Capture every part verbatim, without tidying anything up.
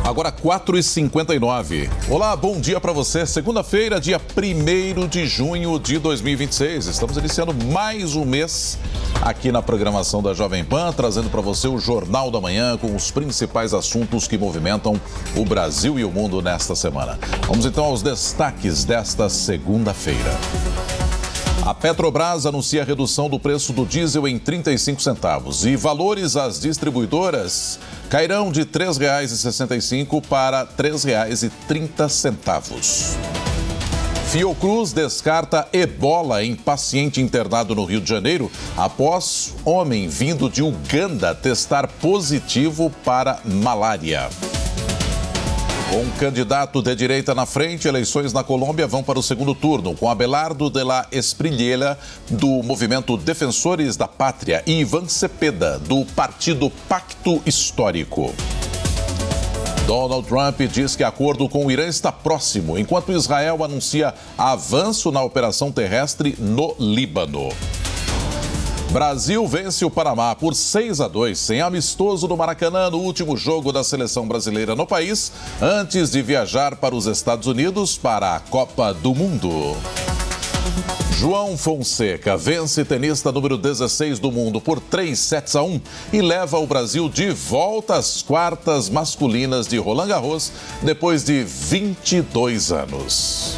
Agora quatro e cinquenta e nove. Olá, bom dia para você. Segunda-feira, dia primeiro de junho de dois mil e vinte e seis. Estamos iniciando mais um mês aqui na programação da Jovem Pan, trazendo para você o Jornal da Manhã com os principais assuntos que movimentam o Brasil e o mundo nesta semana. Vamos então aos destaques desta segunda-feira. A Petrobras anuncia a redução do preço do diesel em trinta e cinco centavos e valores às distribuidoras cairão de três reais e sessenta e cinco centavos para três reais e trinta centavos. Fiocruz descarta ebola em paciente internado no Rio de Janeiro após homem vindo de Uganda testar positivo para malária. Com um candidato de direita na frente, eleições na Colômbia vão para o segundo turno, com Abelardo de la Espriella, do movimento Defensores da Pátria, e Ivan Cepeda, do partido Pacto Histórico. Donald Trump diz que acordo com o Irã está próximo, enquanto Israel anuncia avanço na operação terrestre no Líbano. Brasil vence o Panamá por seis a dois, em amistoso no Maracanã, no último jogo da seleção brasileira no país, antes de viajar para os Estados Unidos para a Copa do Mundo. João Fonseca vence tenista número dezesseis do mundo por três sets a um e leva o Brasil de volta às quartas masculinas de Roland Garros depois de vinte e dois anos.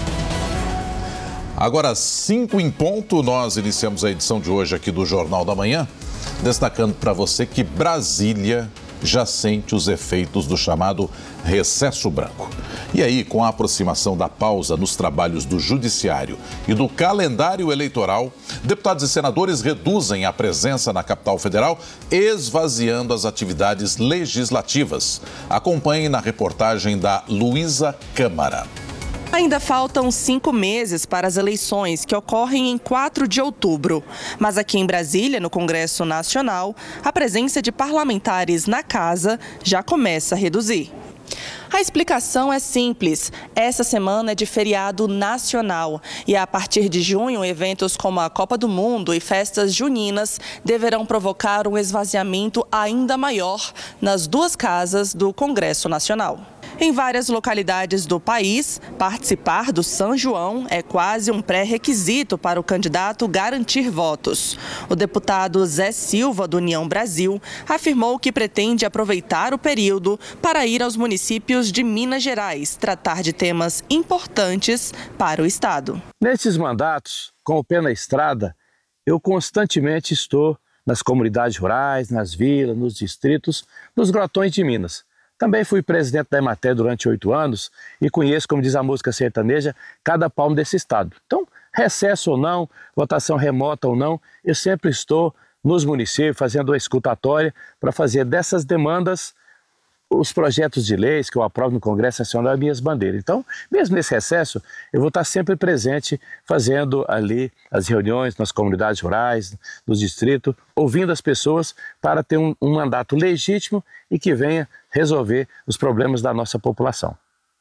Agora, cinco em ponto, nós iniciamos a edição de hoje aqui do Jornal da Manhã, destacando para você que Brasília já sente os efeitos do chamado recesso branco. E aí, com a aproximação da pausa nos trabalhos do Judiciário e do calendário eleitoral, deputados e senadores reduzem a presença na capital federal, esvaziando as atividades legislativas. Acompanhe na reportagem da Luísa Câmara. Ainda faltam cinco meses para as eleições, que ocorrem em quatro de outubro. Mas aqui em Brasília, no Congresso Nacional, a presença de parlamentares na casa já começa a reduzir. A explicação é simples. Essa semana é de feriado nacional e a partir de junho, eventos como a Copa do Mundo e festas juninas deverão provocar um esvaziamento ainda maior nas duas casas do Congresso Nacional. Em várias localidades do país, participar do São João é quase um pré-requisito para o candidato garantir votos. O deputado Zé Silva, do União Brasil, afirmou que pretende aproveitar o período para ir aos municípios de Minas Gerais, tratar de temas importantes para o estado. Nesses mandatos, com o pé na estrada, eu constantemente estou nas comunidades rurais, nas vilas, nos distritos, nos grotões de Minas. Também fui presidente da Emater durante oito anos e conheço, como diz a música sertaneja, cada palmo desse estado. Então, recesso ou não, votação remota ou não, eu sempre estou nos municípios fazendo a escutatória para fazer dessas demandas os projetos de leis que eu aprovo no Congresso Nacional, minhas bandeiras. Então, mesmo nesse recesso, eu vou estar sempre presente, fazendo ali as reuniões nas comunidades rurais, nos distritos, ouvindo as pessoas para ter um, um mandato legítimo e que venha resolver os problemas da nossa população.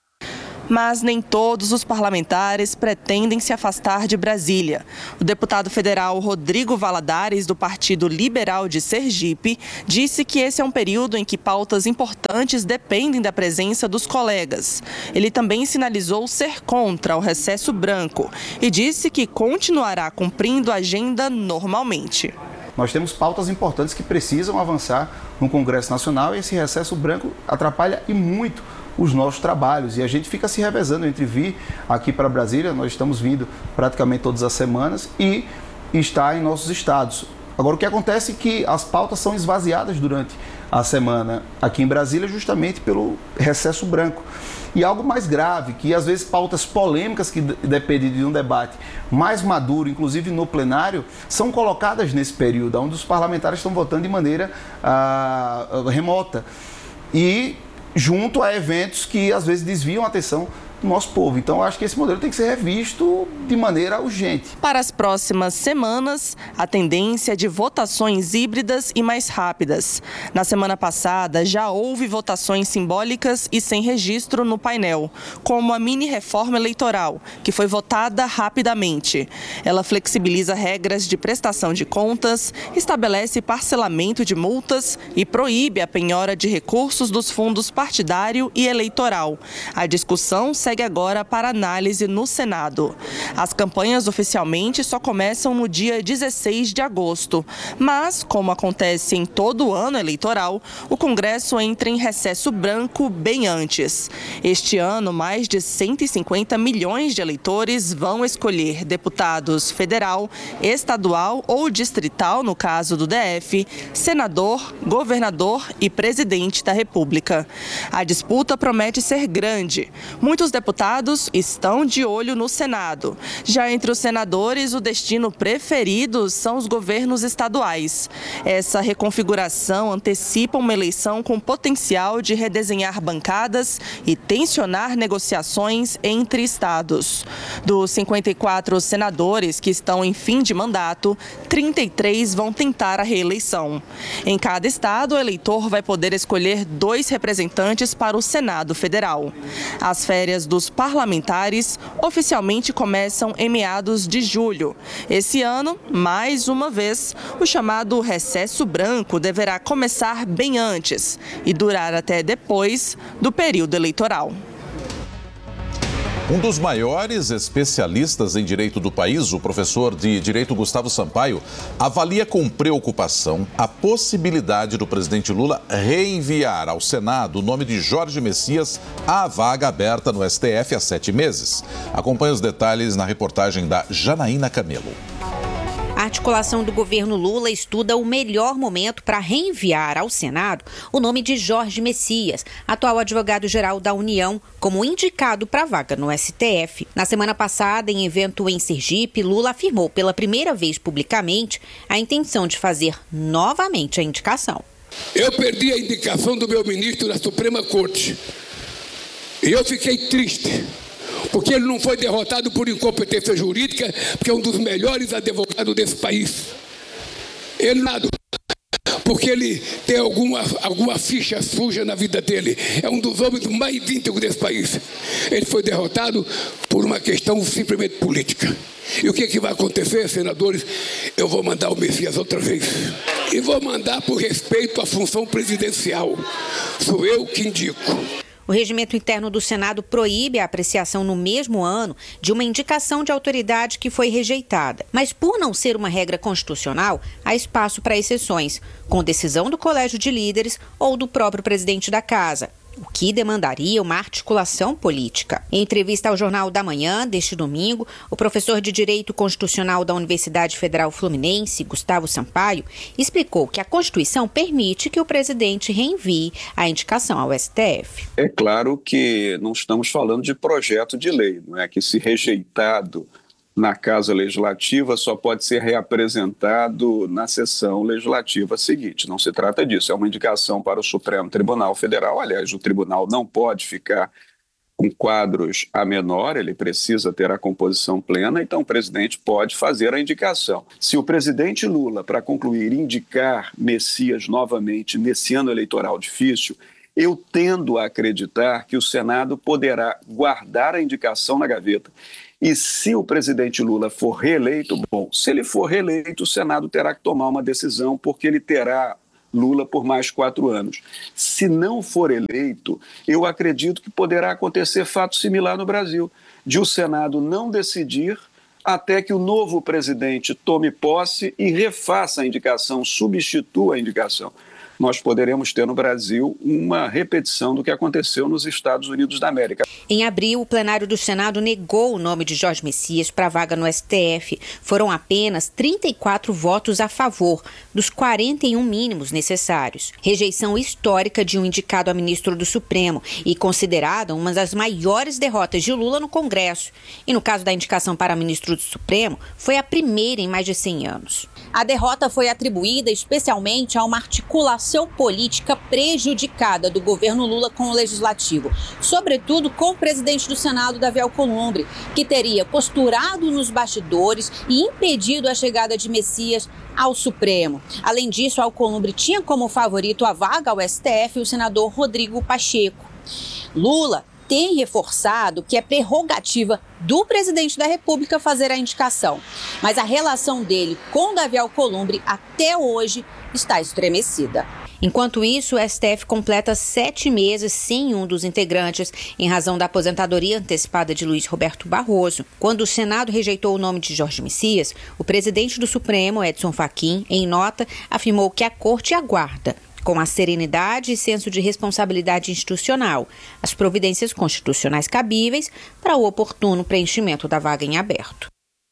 Mas nem todos os parlamentares pretendem se afastar de Brasília. O deputado federal Rodrigo Valadares, do Partido Liberal de Sergipe, disse que esse é um período em que pautas importantes dependem da presença dos colegas. Ele também sinalizou ser contra o recesso branco e disse que continuará cumprindo a agenda normalmente. Nós temos pautas importantes que precisam avançar no Congresso Nacional e esse recesso branco atrapalha e muito os nossos trabalhos. E a gente fica se revezando entre vir aqui para Brasília, nós estamos vindo praticamente todas as semanas, e estar em nossos estados. Agora, o que acontece é que as pautas são esvaziadas durante a semana aqui em Brasília justamente pelo recesso branco. E algo mais grave, que às vezes pautas polêmicas que dependem de um debate mais maduro, inclusive no plenário, são colocadas nesse período, onde os parlamentares estão votando de maneira ah, remota. E junto a eventos que às vezes desviam a atenção do nosso povo. Então, eu acho que esse modelo tem que ser revisto de maneira urgente. Para as próximas semanas, a tendência é de votações híbridas e mais rápidas. Na semana passada, já houve votações simbólicas e sem registro no painel, como a mini-reforma eleitoral, que foi votada rapidamente. Ela flexibiliza regras de prestação de contas, estabelece parcelamento de multas e proíbe a penhora de recursos dos fundos partidário e eleitoral. A discussão segue agora para análise no Senado. As campanhas oficialmente só começam no dia dezesseis de agosto, mas, como acontece em todo ano eleitoral, o Congresso entra em recesso branco bem antes. Este ano, mais de cento e cinquenta milhões de eleitores vão escolher deputados federal, estadual ou distrital, no caso do D F, senador, governador e presidente da República. A disputa promete ser grande. Muitos deputados estão de olho no Senado. Já entre os senadores, o destino preferido são os governos estaduais. Essa reconfiguração antecipa uma eleição com potencial de redesenhar bancadas e tensionar negociações entre estados. Dos cinquenta e quatro senadores que estão em fim de mandato, trinta e três vão tentar a reeleição. Em cada estado, o eleitor vai poder escolher dois representantes para o Senado Federal. As férias dos parlamentares oficialmente começam em meados de julho. Esse ano, mais uma vez, o chamado recesso branco deverá começar bem antes e durar até depois do período eleitoral. Um dos maiores especialistas em direito do país, o professor de Direito Gustavo Sampaio, avalia com preocupação a possibilidade do presidente Lula reenviar ao Senado o nome de Jorge Messias à vaga aberta no S T F há sete meses. Acompanhe os detalhes na reportagem da Janaína Camelo. A articulação do governo Lula estuda o melhor momento para reenviar ao Senado o nome de Jorge Messias, atual advogado-geral da União, como indicado para a vaga no S T F. Na semana passada, em evento em Sergipe, Lula afirmou pela primeira vez publicamente a intenção de fazer novamente a indicação. Eu perdi a indicação do meu ministro da Suprema Corte e eu fiquei triste, porque ele não foi derrotado por incompetência jurídica, porque é um dos melhores advogados desse país. Ele nada, porque ele tem alguma, alguma ficha suja na vida dele. É um dos homens mais íntegros desse país. Ele foi derrotado por uma questão simplesmente política. E o que, que vai acontecer, senadores? Eu vou mandar o Messias outra vez. E vou mandar por respeito à função presidencial. Sou eu que indico. O regimento interno do Senado proíbe a apreciação no mesmo ano de uma indicação de autoridade que foi rejeitada. Mas, por não ser uma regra constitucional, há espaço para exceções, com decisão do Colégio de Líderes ou do próprio presidente da Casa, o que demandaria uma articulação política. Em entrevista ao Jornal da Manhã, deste domingo, o professor de Direito Constitucional da Universidade Federal Fluminense, Gustavo Sampaio, explicou que a Constituição permite que o presidente reenvie a indicação ao S T F. É claro que não estamos falando de projeto de lei, não é que, se rejeitado na Casa Legislativa, só pode ser reapresentado na sessão legislativa seguinte. Não se trata disso, é uma indicação para o Supremo Tribunal Federal. Aliás, o tribunal não pode ficar com quadros a menor, ele precisa ter a composição plena, então o presidente pode fazer a indicação. Se o presidente Lula, para concluir, indicar Messias novamente nesse ano eleitoral difícil, eu tendo a acreditar que o Senado poderá guardar a indicação na gaveta. E se o presidente Lula for reeleito, bom, se ele for reeleito, o Senado terá que tomar uma decisão, porque ele terá Lula por mais quatro anos. Se não for eleito, eu acredito que poderá acontecer fato similar no Brasil, de o Senado não decidir até que o novo presidente tome posse e refaça a indicação, substitua a indicação. Nós poderemos ter no Brasil uma repetição do que aconteceu nos Estados Unidos da América. Em abril, o plenário do Senado negou o nome de Jorge Messias para a vaga no S T F. Foram apenas trinta e quatro votos a favor, dos quarenta e um mínimos necessários. Rejeição histórica de um indicado a ministro do Supremo e considerada uma das maiores derrotas de Lula no Congresso. E no caso da indicação para ministro do Supremo, foi a primeira em mais de cem anos. A derrota foi atribuída especialmente a uma articulação relação política prejudicada do governo Lula com o Legislativo, sobretudo com o presidente do Senado, Davi Alcolumbre, que teria posturado nos bastidores e impedido a chegada de Messias ao Supremo. Além disso, Alcolumbre tinha como favorito a vaga ao S T F o senador Rodrigo Pacheco. Lula tem reforçado que é prerrogativa do presidente da República fazer a indicação, mas a relação dele com Davi Alcolumbre até hoje está estremecida. Enquanto isso, o S T F completa sete meses sem um dos integrantes, em razão da aposentadoria antecipada de Luiz Roberto Barroso. Quando o Senado rejeitou o nome de Jorge Messias, o presidente do Supremo, Edson Fachin, em nota, afirmou que a Corte aguarda, com a serenidade e senso de responsabilidade institucional, as providências constitucionais cabíveis para o oportuno preenchimento da vaga em aberto.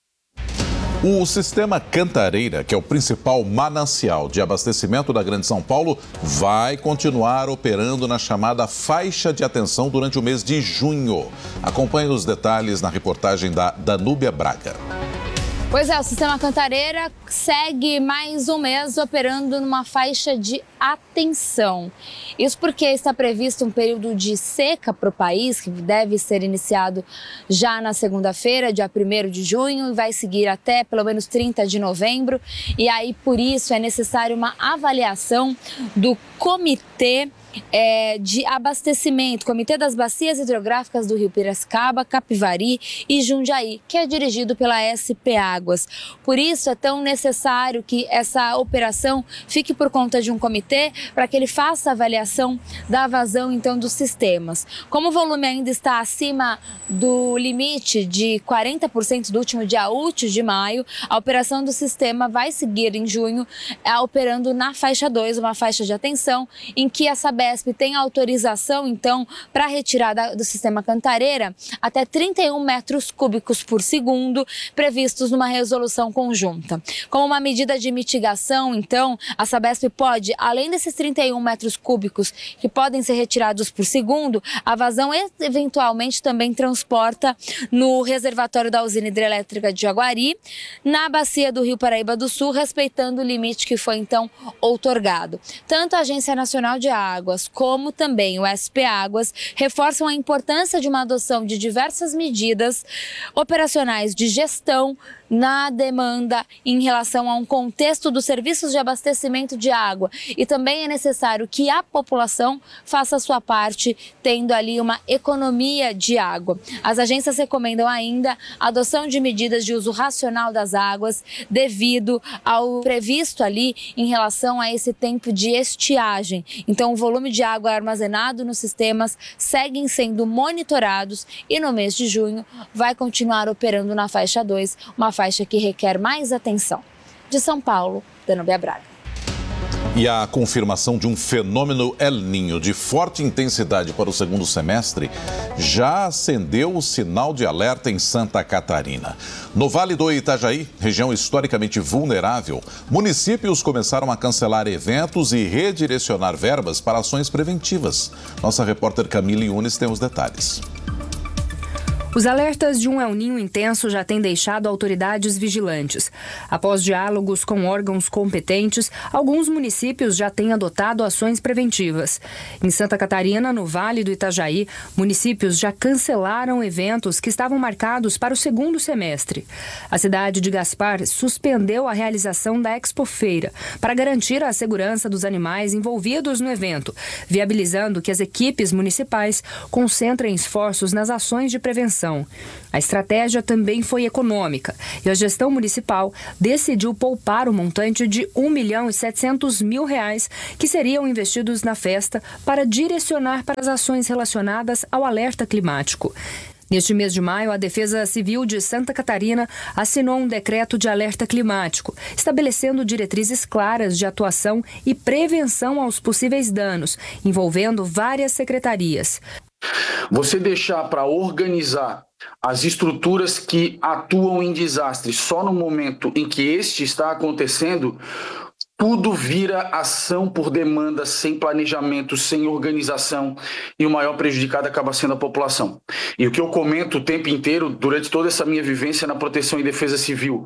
O sistema Cantareira, que é o principal manancial de abastecimento da Grande São Paulo, vai continuar operando na chamada faixa de atenção durante o mês de junho. Acompanhe os detalhes na reportagem da Danúbia Braga. Pois é, o sistema Cantareira segue mais um mês operando numa faixa de atenção. Isso porque está previsto um período de seca para o país, que deve ser iniciado já na segunda-feira, dia primeiro de junho, e vai seguir até pelo menos trinta de novembro. E aí, por isso, é necessário uma avaliação do Comitê É, de abastecimento, Comitê das Bacias Hidrográficas do Rio Piracicaba, Capivari e Jundiaí, que é dirigido pela S P Águas. Por isso é tão necessário que essa operação fique por conta de um comitê para que ele faça a avaliação da vazão então dos sistemas. Como o volume ainda está acima do limite de quarenta por cento do último dia útil de maio, a operação do sistema vai seguir em junho, é, operando na faixa dois, uma faixa de atenção em que essa A Sabesp tem autorização, então, para retirada do sistema Cantareira até trinta e um metros cúbicos por segundo, previstos numa resolução conjunta. Como uma medida de mitigação, então, a Sabesp pode, além desses trinta e um metros cúbicos que podem ser retirados por segundo, a vazão eventualmente também transporta no reservatório da usina hidrelétrica de Jaguari, na bacia do Rio Paraíba do Sul, respeitando o limite que foi, então, outorgado. Tanto a Agência Nacional de Água como também o S P Águas reforçam a importância de uma adoção de diversas medidas operacionais de gestão na demanda em relação a um contexto dos serviços de abastecimento de água. E também é necessário que a população faça a sua parte, tendo ali uma economia de água. As agências recomendam ainda a adoção de medidas de uso racional das águas, devido ao previsto ali em relação a esse tempo de estiagem. Então, o volume de água armazenado nos sistemas seguem sendo monitorados e no mês de junho vai continuar operando na faixa dois, uma faixa que requer mais atenção. De São Paulo, Danúbia Braga. E a confirmação de um fenômeno El Niño de forte intensidade para o segundo semestre já acendeu o sinal de alerta em Santa Catarina. No Vale do Itajaí, região historicamente vulnerável, municípios começaram a cancelar eventos e redirecionar verbas para ações preventivas. Nossa repórter Camille Yunes tem os detalhes. Os alertas de um El Niño intenso já têm deixado autoridades vigilantes. Após diálogos com órgãos competentes, alguns municípios já têm adotado ações preventivas. Em Santa Catarina, no Vale do Itajaí, municípios já cancelaram eventos que estavam marcados para o segundo semestre. A cidade de Gaspar suspendeu a realização da Expofeira para garantir a segurança dos animais envolvidos no evento, viabilizando que as equipes municipais concentrem esforços nas ações de prevenção. A estratégia também foi econômica e a gestão municipal decidiu poupar o montante de um milhão e setecentos mil reais que seriam investidos na festa para direcionar para as ações relacionadas ao alerta climático. Neste mês de maio, a Defesa Civil de Santa Catarina assinou um decreto de alerta climático, estabelecendo diretrizes claras de atuação e prevenção aos possíveis danos, envolvendo várias secretarias. Você deixar para organizar as estruturas que atuam em desastre só no momento em que este está acontecendo tudo vira ação por demanda, sem planejamento, sem organização, e o maior prejudicado acaba sendo a população. E o que eu comento o tempo inteiro, durante toda essa minha vivência na Proteção e Defesa Civil,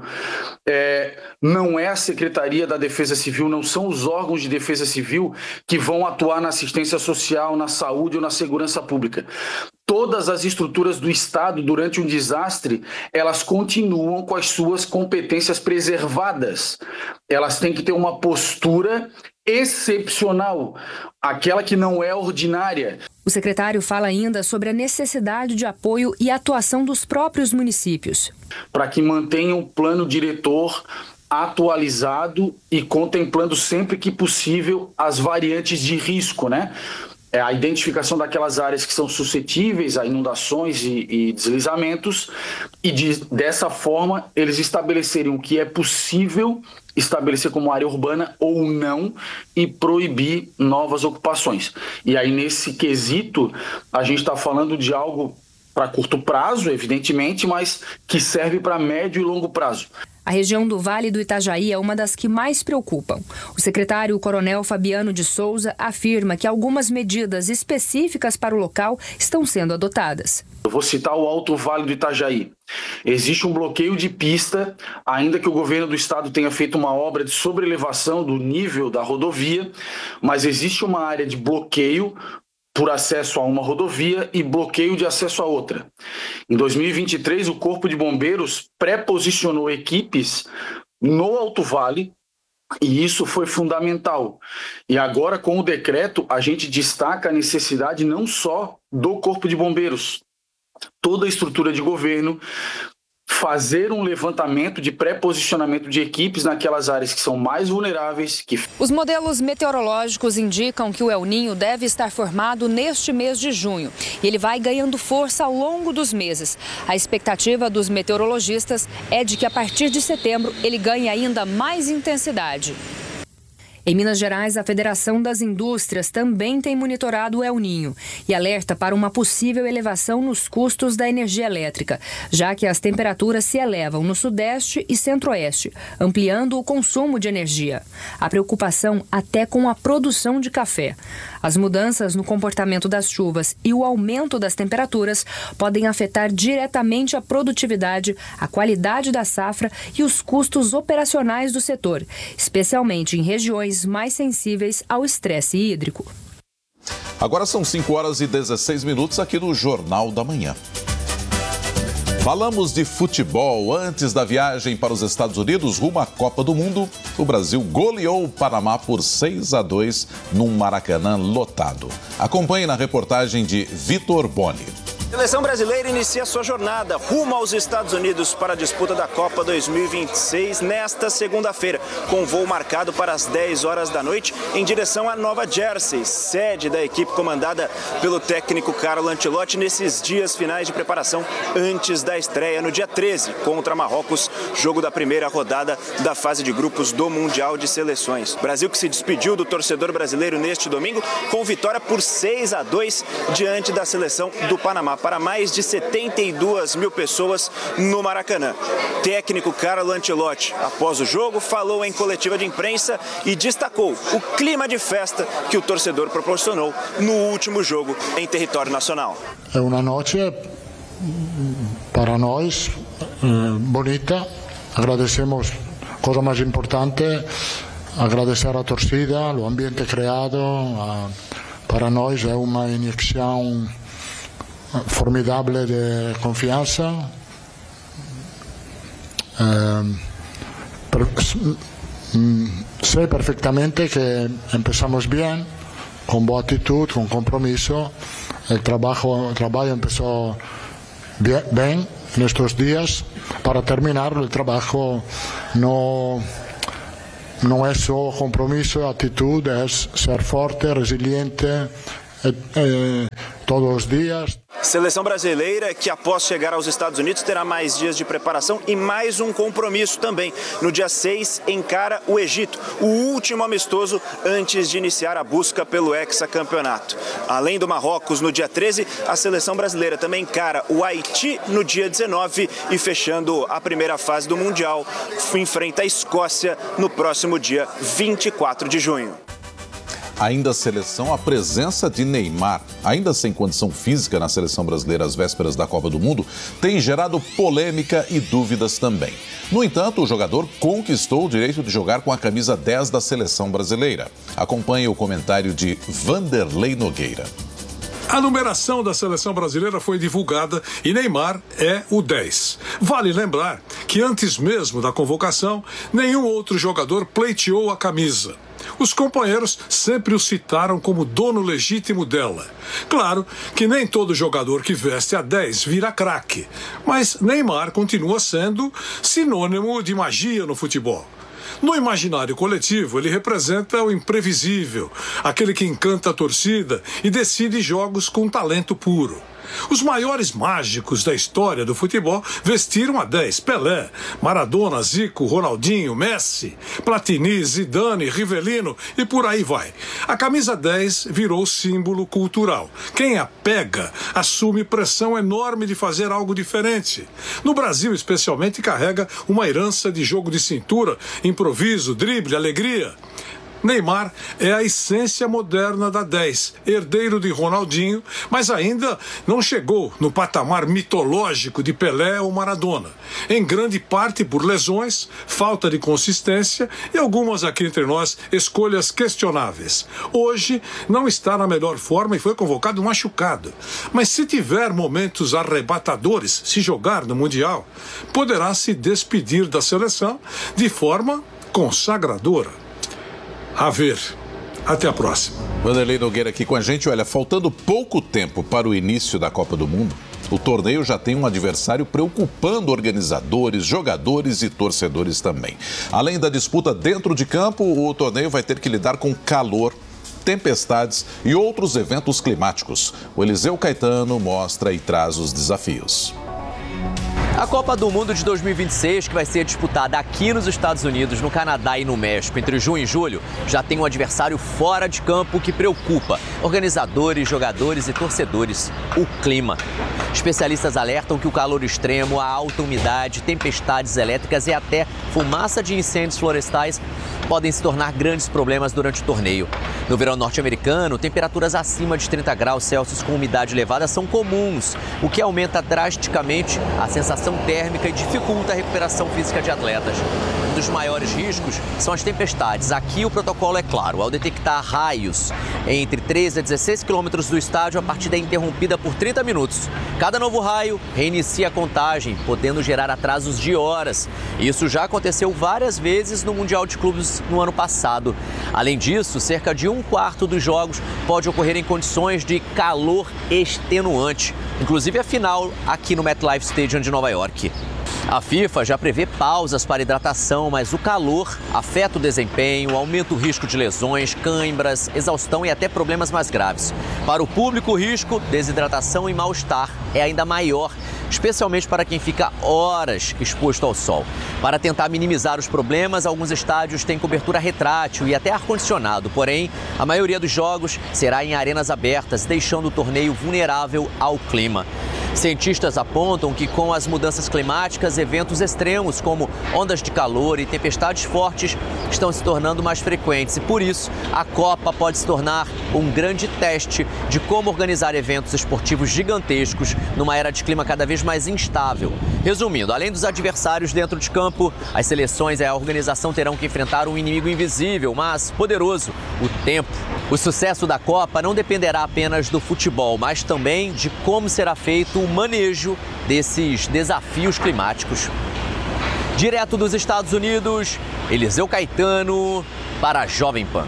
é, não é a Secretaria da Defesa Civil, não são os órgãos de defesa civil que vão atuar na assistência social, na saúde ou na segurança pública. Todas as estruturas do Estado, durante um desastre, elas continuam com as suas competências preservadas. Elas têm que ter uma postura excepcional, aquela que não é ordinária. O secretário fala ainda sobre a necessidade de apoio e atuação dos próprios municípios. Para que mantenham o plano diretor atualizado e contemplando sempre que possível as variantes de risco, né? É a identificação daquelas áreas que são suscetíveis a inundações e, e deslizamentos e de, dessa forma eles estabelecerem o que é possível estabelecer como área urbana ou não e proibir novas ocupações. E aí nesse quesito a gente está falando de algo para curto prazo, evidentemente, mas que serve para médio e longo prazo. A região do Vale do Itajaí é uma das que mais preocupam. O secretário Coronel Fabiano de Souza afirma que algumas medidas específicas para o local estão sendo adotadas. Eu vou citar o Alto Vale do Itajaí. Existe um bloqueio de pista, ainda que o governo do estado tenha feito uma obra de sobrelevação do nível da rodovia, mas existe uma área de bloqueio por acesso a uma rodovia e bloqueio de acesso a outra. Em dois mil e vinte e três, o Corpo de Bombeiros pré-posicionou equipes no Alto Vale e isso foi fundamental. E agora, com o decreto, a gente destaca a necessidade não só do Corpo de Bombeiros, toda a estrutura de governo, fazer um levantamento de pré-posicionamento de equipes naquelas áreas que são mais vulneráveis. Que... Os modelos meteorológicos indicam que o El Niño deve estar formado neste mês de junho e ele vai ganhando força ao longo dos meses. A expectativa dos meteorologistas é de que a partir de setembro ele ganhe ainda mais intensidade. Em Minas Gerais, a Federação das Indústrias também tem monitorado o El Niño e alerta para uma possível elevação nos custos da energia elétrica, já que as temperaturas se elevam no Sudeste e Centro-Oeste, ampliando o consumo de energia. A preocupação até com a produção de café. As mudanças no comportamento das chuvas e o aumento das temperaturas podem afetar diretamente a produtividade, a qualidade da safra e os custos operacionais do setor, especialmente em regiões mais sensíveis ao estresse hídrico. Agora são cinco horas e dezesseis minutos aqui no Jornal da Manhã. Falamos de futebol. Antes da viagem para os Estados Unidos, rumo à Copa do Mundo, o Brasil goleou o Panamá por seis a dois num Maracanã lotado. Acompanhe na reportagem de Vitor Boni. A seleção brasileira inicia sua jornada rumo aos Estados Unidos para a disputa da Copa dois mil e vinte e seis nesta segunda-feira, com voo marcado para as dez horas da noite em direção a Nova Jersey, sede da equipe comandada pelo técnico Carlo Ancelotti nesses dias finais de preparação antes da estreia no dia treze contra Marrocos, jogo da primeira rodada da fase de grupos do Mundial de Seleções. Brasil que se despediu do torcedor brasileiro neste domingo com vitória por seis a dois diante da seleção do Panamá, para mais de setenta e duas mil pessoas no Maracanã. Técnico Carlo Ancelotti, após o jogo, falou em coletiva de imprensa e destacou o clima de festa que o torcedor proporcionou no último jogo em território nacional. É uma noite para nós bonita. Agradecemos, coisa mais importante, agradecer a torcida, o ambiente criado. Para nós é uma injeção formidable de confianza. Eh, per, sé perfectamente que empezamos bien, con buena actitud, con compromiso. El trabajo, el trabajo empezó bien, bien en estos días. Para terminar, el trabajo no, no es solo compromiso, actitud, es ser fuerte, resiliente, eh, eh, todos los días. Seleção brasileira que, após chegar aos Estados Unidos, terá mais dias de preparação e mais um compromisso também. No dia seis, encara o Egito, o último amistoso antes de iniciar a busca pelo hexacampeonato. Além do Marrocos, no dia treze, a seleção brasileira também encara o Haiti no dia dezenove e, fechando a primeira fase do Mundial, enfrenta a Escócia no próximo dia vinte e quatro de junho. Ainda a seleção, a presença de Neymar, ainda sem condição física na seleção brasileira às vésperas da Copa do Mundo, tem gerado polêmica e dúvidas também. No entanto, o jogador conquistou o direito de jogar com a camisa dez da seleção brasileira. Acompanhe o comentário de Vanderlei Nogueira. A numeração da seleção brasileira foi divulgada e Neymar é o dez. Vale lembrar que antes mesmo da convocação, nenhum outro jogador pleiteou a camisa. Os companheiros sempre o citaram como dono legítimo dela. Claro que nem todo jogador que veste a dez vira craque, mas Neymar continua sendo sinônimo de magia no futebol. No imaginário coletivo, ele representa o imprevisível, aquele que encanta a torcida e decide jogos com talento puro. Os maiores mágicos da história do futebol vestiram a dez. Pelé, Maradona, Zico, Ronaldinho, Messi, Platini, Zidane, Rivelino e por aí vai. A camisa dez virou símbolo cultural. Quem a pega assume pressão enorme de fazer algo diferente. No Brasil, especialmente, carrega uma herança de jogo de cintura, improviso, drible, alegria. Neymar é a essência moderna da dez, herdeiro de Ronaldinho, mas ainda não chegou no patamar mitológico de Pelé ou Maradona. Em grande parte por lesões, falta de consistência e algumas aqui entre nós escolhas questionáveis. Hoje não está na melhor forma e foi convocado machucado. Mas se tiver momentos arrebatadores, se jogar no Mundial, poderá se despedir da seleção de forma consagradora. A ver. Até a próxima. Vanderlei Nogueira aqui com a gente. Olha, faltando pouco tempo para o início da Copa do Mundo, o torneio já tem um adversário preocupando organizadores, jogadores e torcedores também. Além da disputa dentro de campo, o torneio vai ter que lidar com calor, tempestades e outros eventos climáticos. O Eliseu Caetano mostra e traz os desafios. A Copa do Mundo de dois mil e vinte e seis, que vai ser disputada aqui nos Estados Unidos, no Canadá e no México entre junho e julho, já tem um adversário fora de campo que preocupa organizadores, jogadores e torcedores: o clima. Especialistas alertam que o calor extremo, a alta umidade, tempestades elétricas e até fumaça de incêndios florestais podem se tornar grandes problemas durante o torneio. No verão norte-americano, temperaturas acima de trinta graus Celsius com umidade elevada são comuns, o que aumenta drasticamente a sensação térmica e dificulta a recuperação física de atletas. Um dos maiores riscos são as tempestades. Aqui o protocolo é claro: ao detectar raios entre treze a dezesseis quilômetros do estádio, a partida é interrompida por trinta minutos. Cada novo raio reinicia a contagem, podendo gerar atrasos de horas. Isso já aconteceu várias vezes no Mundial de Clubes no ano passado. Além disso, cerca de um quarto dos jogos pode ocorrer em condições de calor extenuante, inclusive a final aqui no MetLife Stadium de Nova York. A FIFA já prevê pausas para hidratação, mas o calor afeta o desempenho, aumenta o risco de lesões, cãibras, exaustão e até problemas mais graves. Para o público, o risco, desidratação e mal-estar é ainda maior, especialmente para quem fica horas exposto ao sol. Para tentar minimizar os problemas, alguns estádios têm cobertura retrátil e até ar-condicionado, porém, a maioria dos jogos será em arenas abertas, deixando o torneio vulnerável ao clima. Cientistas apontam que com as mudanças climáticas, eventos extremos como ondas de calor e tempestades fortes estão se tornando mais frequentes e, por isso, a Copa pode se tornar um grande teste de como organizar eventos esportivos gigantescos numa era de clima cada vez mais instável. Resumindo, além dos adversários dentro de campo, as seleções e a organização terão que enfrentar um inimigo invisível, mas poderoso: o tempo. O sucesso da Copa não dependerá apenas do futebol, mas também de como será feito o manejo desses desafios climáticos. Direto dos Estados Unidos, Eliseu Caetano para a Jovem Pan.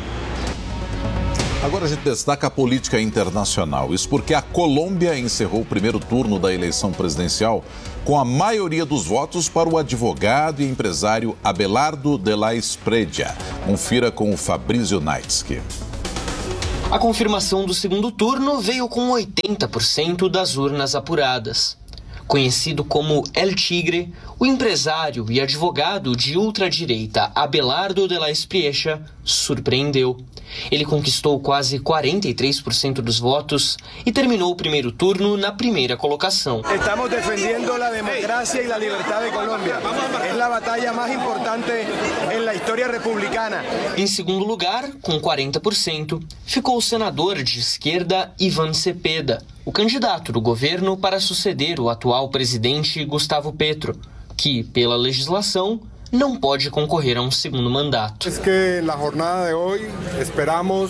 Agora a gente destaca a política internacional. Isso porque a Colômbia encerrou o primeiro turno da eleição presidencial com a maioria dos votos para o advogado e empresário Abelardo de la Espriella. Confira com o Fabrício Naitsky. A confirmação do segundo turno veio com oitenta por cento das urnas apuradas. Conhecido como El Tigre, o empresário e advogado de ultradireita Abelardo de la Espriella surpreendeu. Ele conquistou quase quarenta e três por cento dos votos e terminou o primeiro turno na primeira colocação. Estamos defendendo a democracia e a liberdade de Colômbia. É a batalha mais importante na história republicana. Em segundo lugar, com quarenta por cento, ficou o senador de esquerda Iván Cepeda, o candidato do governo para suceder o atual presidente Gustavo Petro, que, pela legislação, não pode concorrer a um segundo mandato. É que na jornada de hoje esperamos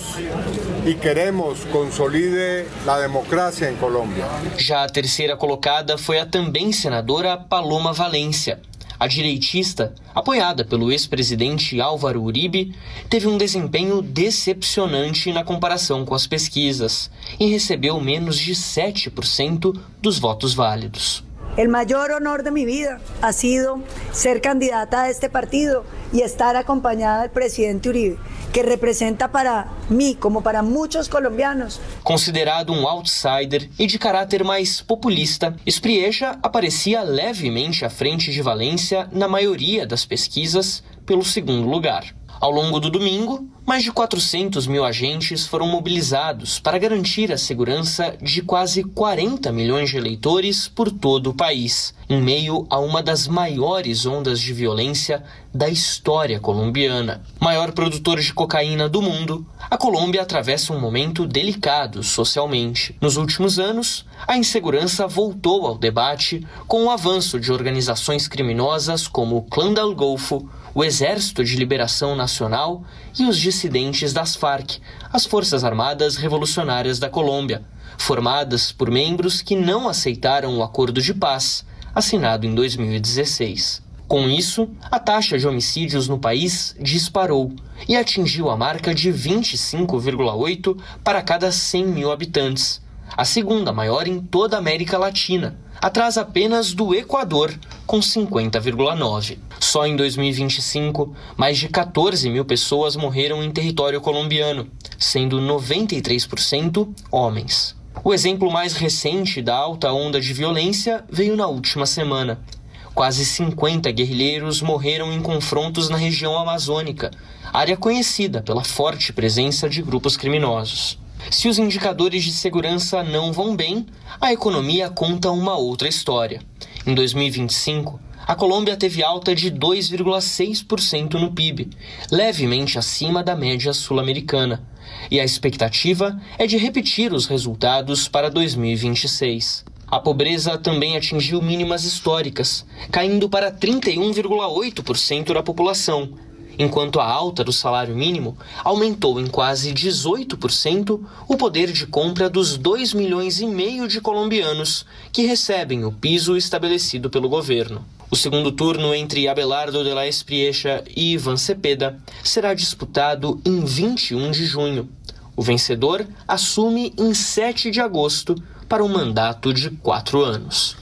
e queremos consolide a democracia em Colômbia. Já a terceira colocada foi a também senadora Paloma Valencia. A direitista, apoiada pelo ex-presidente Álvaro Uribe, teve um desempenho decepcionante na comparação com as pesquisas e recebeu menos de sete por cento dos votos válidos. El mayor honor de mi vida ha sido ser candidata a este partido y estar acompañada del presidente Uribe, que representa para mí, como para muchos colombianos. Considerado um outsider e de caráter mais populista, Espriella aparecia levemente à frente de Valência na maioria das pesquisas pelo segundo lugar. Ao longo do domingo, mais de quatrocentos mil agentes foram mobilizados para garantir a segurança de quase quarenta milhões de eleitores por todo o país, em meio a uma das maiores ondas de violência da história colombiana. Maior produtor de cocaína do mundo, a Colômbia atravessa um momento delicado socialmente. Nos últimos anos, a insegurança voltou ao debate com o avanço de organizações criminosas como o Clã del Golfo, o Exército de Liberação Nacional e os dissidentes das Farc, as Forças Armadas Revolucionárias da Colômbia, formadas por membros que não aceitaram o acordo de paz, assinado em dois mil e dezesseis. Com isso, a taxa de homicídios no país disparou e atingiu a marca de vinte e cinco vírgula oito para cada cem mil habitantes, a segunda maior em toda a América Latina, atrás apenas do Equador, com cinquenta vírgula nove. Só em dois mil e vinte e cinco, mais de quatorze mil pessoas morreram em território colombiano, sendo noventa e três por cento homens. O exemplo mais recente da alta onda de violência veio na última semana. Quase cinquenta guerrilheiros morreram em confrontos na região amazônica, área conhecida pela forte presença de grupos criminosos. Se os indicadores de segurança não vão bem, a economia conta uma outra história. Em dois mil e vinte e cinco, a Colômbia teve alta de dois vírgula seis por cento no P I B, levemente acima da média sul-americana. E a expectativa é de repetir os resultados para dois mil e vinte e seis. A pobreza também atingiu mínimas históricas, caindo para trinta e um vírgula oito por cento da população, enquanto a alta do salário mínimo aumentou em quase dezoito por cento o poder de compra dos dois milhões e meio de colombianos que recebem o piso estabelecido pelo governo. O segundo turno entre Abelardo de la Espriella e Iván Cepeda será disputado em vinte e um de junho. O vencedor assume em sete de agosto para um mandato de quatro anos.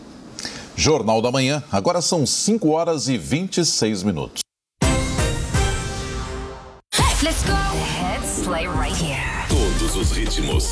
Jornal da Manhã, agora são cinco horas e vinte e seis minutos. Let's go. The hits play right here. Todos os ritmos.